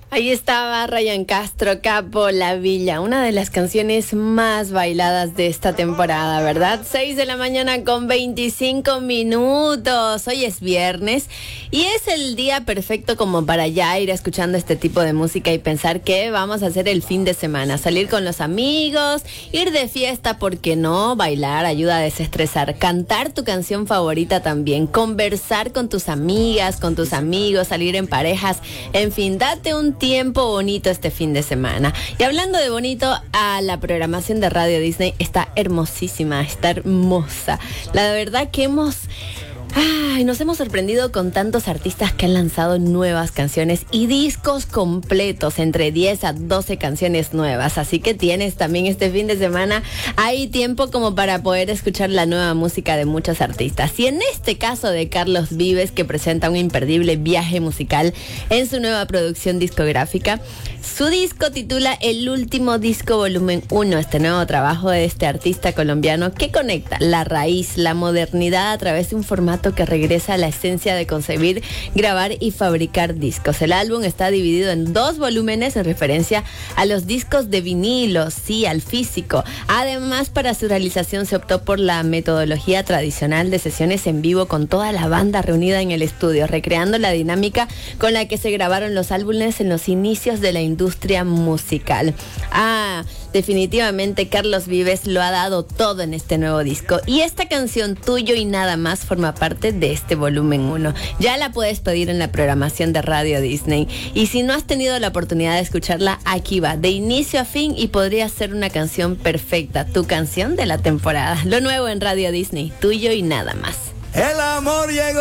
Ahí estaba Ryan Castro, Capo La Villa, una de las canciones más bailadas de esta temporada, ¿verdad? 6 de la mañana con 25 minutos. Hoy es viernes y es el día perfecto como para ya ir escuchando este tipo de música y pensar qué vamos a hacer el fin de semana. Salir con los amigos, ir de fiesta, ¿por qué no? Bailar ayuda a desestresar, cantar tu canción favorita también, conversar con tus amigas, con tus amigos, salir en parejas, en fin, date un tiempo bonito este fin de semana. Y hablando de bonito, la programación de Radio Disney está hermosísima, está hermosa. La verdad que nos hemos sorprendido con tantos artistas que han lanzado nuevas canciones y discos completos, entre 10 a 12 canciones nuevas. Así que tienes también este fin de semana, hay tiempo como para poder escuchar la nueva música de muchos artistas. Y en este caso de Carlos Vives, que presenta un imperdible viaje musical en su nueva producción discográfica. Su disco titula El Último Disco Volumen 1, este nuevo trabajo de este artista colombiano que conecta la raíz, la modernidad a través de un formato que regresa a la esencia de concebir, grabar y fabricar discos. El álbum está dividido en 2 volúmenes en referencia a los discos de vinilo, sí, al físico. Además, para su realización se optó por la metodología tradicional de sesiones en vivo con toda la banda reunida en el estudio, recreando la dinámica con la que se grabaron los álbumes en los inicios de la industria musical. Definitivamente Carlos Vives lo ha dado todo en este nuevo disco y esta canción Tuyo y Nada Más forma parte de este volumen 1. Ya la puedes pedir en la programación de Radio Disney y si no has tenido la oportunidad de escucharla, aquí va, de inicio a fin, y podría ser una canción perfecta, tu canción de la temporada. Lo nuevo en Radio Disney, Tuyo y Nada Más. El amor llegó.